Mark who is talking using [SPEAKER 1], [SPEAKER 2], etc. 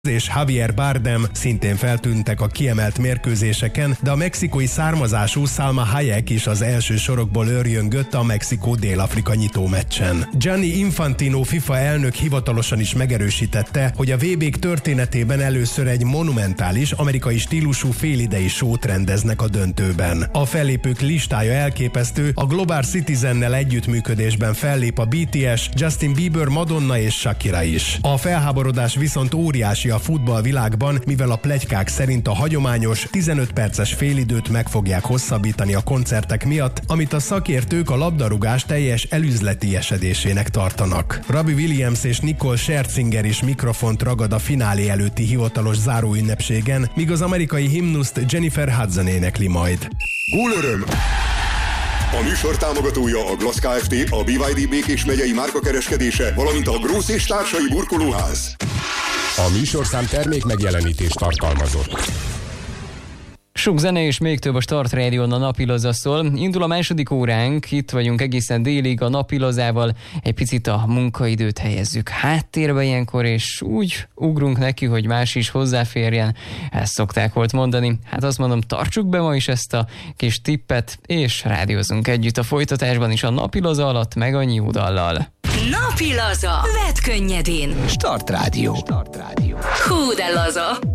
[SPEAKER 1] és Javier Bardem szintén feltűntek a kiemelt mérkőzéseken, de a mexikói származású Salma Hayek is az első sorokból őrjöngött a Mexikó-Dél-Afrika nyitó meccsen. Gianni Infantino FIFA elnök hivatalosan is megerősítette, hogy a VB-k történetében először egy monumentális, amerikai stílusú félidei sót rendeznek a döntőben. A fellépők listája elképesztő, a Global Citizennel együttműködésben fellép a BTS, Justin Bieber, Madonna és Shakira is. A felháborodás viszont óriási a futballvilágban, mivel a pletykák szerint a hagyományos 15 perces félidőt meg fogják hosszabbítani a koncertek miatt, amit a szakértők a labdarúgás teljes elüzletiesedésének tartanak. Robbie Williams és Nicole Scherzinger is mikrofont ragad a finálé előtti hivatalos záróünnepségen, míg az amerikai himnuszt Jennifer Hudson énekli majd.
[SPEAKER 2] Gólöröm! A műsor támogatója a Glass Kft., a BYD Békés megyei márkakereskedése, valamint a Grósz és társai burkolóház.
[SPEAKER 3] A műsorszám termék megjelenítést tartalmazott.
[SPEAKER 4] Sok zene és még több a Start Rádión a Napiloza szól. Indul a második óránk, itt vagyunk egészen délig a Napilozával, egy picit a munkaidőt helyezzük háttérbe ilyenkor, és úgy ugrunk neki, hogy más is hozzáférjen. Ezt szokták volt mondani. Hát azt mondom, tartsuk be ma is ezt a kis tippet, és rádiózunk együtt a folytatásban is a Napiloza alatt, meg a New Dallal.
[SPEAKER 5] Napilaza. Vedd könnyedén.
[SPEAKER 3] Start Rádió.
[SPEAKER 5] Hú de laza.